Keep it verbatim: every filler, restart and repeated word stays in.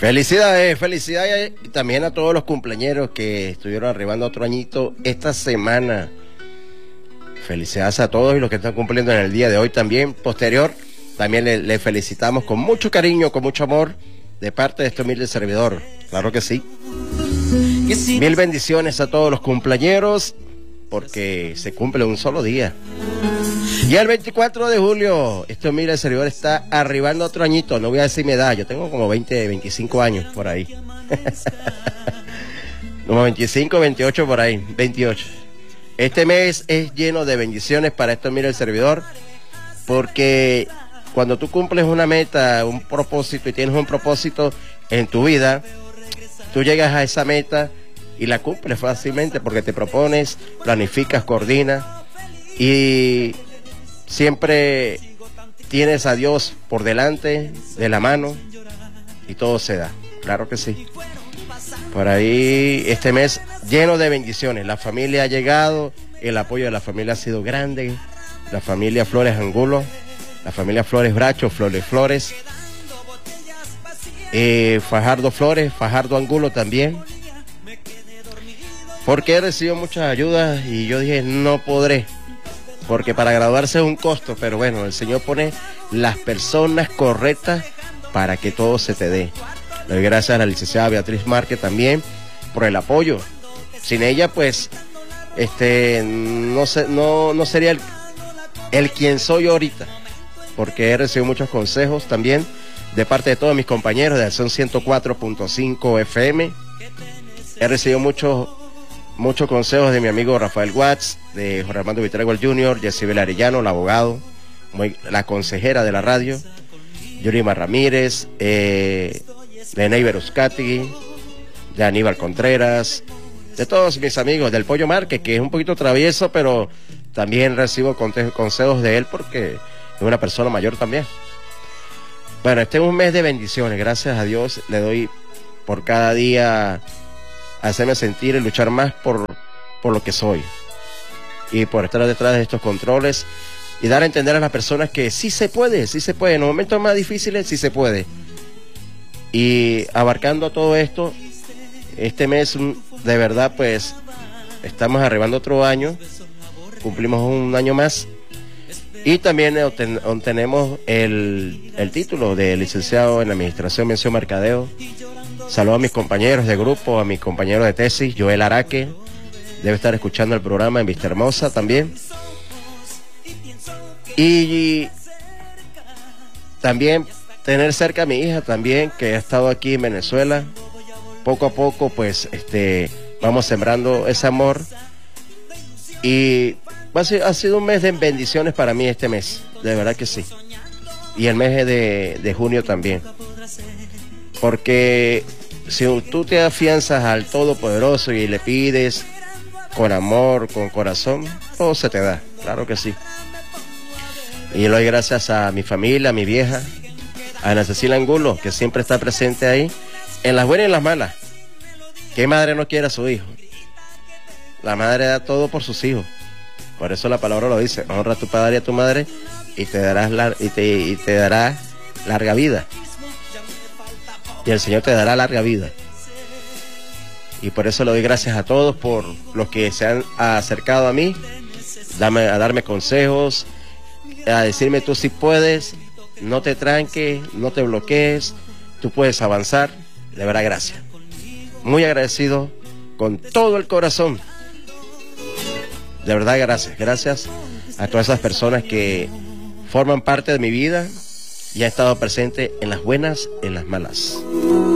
Felicidades, felicidades y también a todos los cumpleañeros que estuvieron arribando otro añito esta semana. Felicidades a todos y los que están cumpliendo en el día de hoy también. Posterior, también le, le felicitamos con mucho cariño, con mucho amor, de parte de este humilde servidor. Claro que sí. Mil bendiciones a todos los cumpleañeros, porque se cumple un solo día. Y el veinticuatro de julio, este humilde servidor está arribando otro añito. No voy a decir mi edad, yo tengo como veinte, veinticinco años por ahí. Como veinticinco, veintiocho por ahí, veintiocho. Este mes es lleno de bendiciones para este humilde servidor, porque cuando tú cumples una meta, un propósito y tienes un propósito en tu vida, tú llegas a esa meta y la cumples fácilmente porque te propones, planificas, coordinas y siempre tienes a Dios por delante, de la mano, y todo se da. Claro que sí. Por ahí, este mes lleno de bendiciones. La familia ha llegado, el apoyo de la familia ha sido grande. La familia Flores Angulo, la familia Flores Bracho, Flores Flores, eh, Fajardo Flores, Fajardo Angulo también. Porque he recibido muchas ayudas y yo dije, no podré. Porque para graduarse es un costo, pero bueno, el Señor pone las personas correctas para que todo se te dé. Le doy gracias a la licenciada Beatriz Márquez también por el apoyo. Sin ella, pues, este, no, sé, no, no sería el, el quien soy ahorita, porque he recibido muchos consejos también de parte de todos mis compañeros de Acción ciento cuatro punto cinco F M. He recibido muchos Muchos consejos de mi amigo Rafael Watts, de Jorge Armando Vitrego junior, Yesibel Arellano, el abogado, muy, la consejera de la radio, Yurima Ramírez, eh, de Neiber Uzcategui, de Aníbal Contreras, de todos mis amigos, del Pollo Márquez, que es un poquito travieso, pero también recibo consejos de él porque es una persona mayor también. Bueno, este es un mes de bendiciones, gracias a Dios le doy por cada día hacerme sentir y luchar más por, por lo que soy y por estar detrás de estos controles y dar a entender a las personas que sí se puede, sí se puede, en los momentos más difíciles sí se puede. Y abarcando todo esto, este mes de verdad pues estamos arribando otro año, cumplimos un año más y también obten, obtenemos el, el título de licenciado en Administración, Mención, Mercadeo. Saludos a mis compañeros de grupo, a mis compañeros de tesis, Joel Araque, debe estar escuchando el programa en Vista Hermosa también. Y también tener cerca a mi hija también, que ha estado aquí en Venezuela. Poco a poco, pues, este, vamos sembrando ese amor. Y ha sido, ha sido un mes de bendiciones para mí este mes, de verdad que sí. Y el mes de, de junio también. Porque si tú te afianzas al Todopoderoso y le pides con amor, con corazón, todo se te da, claro que sí. Y le doy gracias a mi familia, a mi vieja, a Ana Cecilia Angulo, que siempre está presente ahí, en las buenas y en las malas. ¿Qué madre no quiere a su hijo? La madre da todo por sus hijos. Por eso la palabra lo dice, honra a tu padre y a tu madre y te darás la, y te, y te dará larga vida. Y el Señor te dará larga vida. Y por eso le doy gracias a todos por los que se han acercado a mí, dame, a darme consejos, a decirme tú sí puedes, no te tranques, no te bloquees, tú puedes avanzar. De verdad, gracias. Muy agradecido con todo el corazón. De verdad, gracias. Gracias a todas esas personas que forman parte de mi vida y han estado presentes en las buenas, en las malas.